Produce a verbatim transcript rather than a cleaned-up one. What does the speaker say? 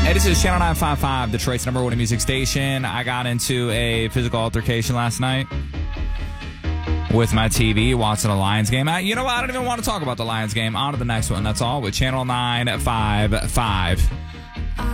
Hey, this is Channel nine five five, Detroit's number one music station. I got into a physical altercation last night with my T V watching a Lions game. I, you know what? I don't even want to talk about the Lions game. On to the next one. That's all with Channel nine five five.